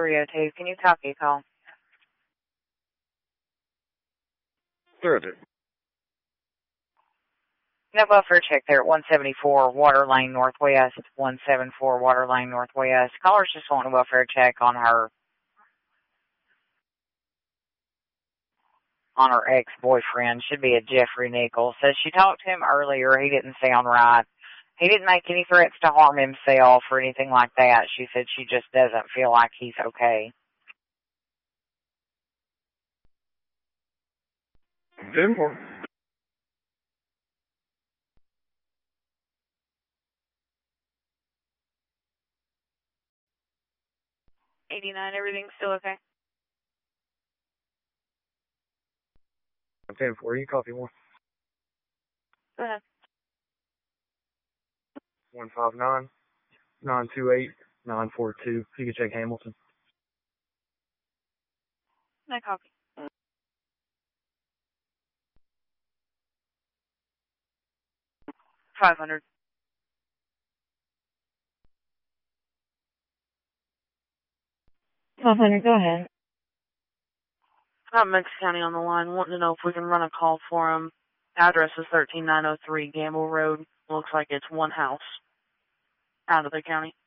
302. Can you copy a call? Sure, dude. No welfare check there at 174 Water Lane Northwest. 174 Water Lane Northwest. Caller's just wanting a welfare check on her ex-boyfriend. Should be a Jeffrey Nichols. Says she talked to him earlier. He didn't sound right. He didn't make any threats to harm himself or anything like that. She said she just doesn't feel like he's okay. Denver. Everything's still okay? I'm 10-4. You copy one. Go ahead. 159-928-942. You can check Hamilton. No copy. 500. 500, go ahead. Got Mix County on the line, wanting to know if we can run a call for him. Address is 13903 Gamble Road. Looks like it's one house out of the county.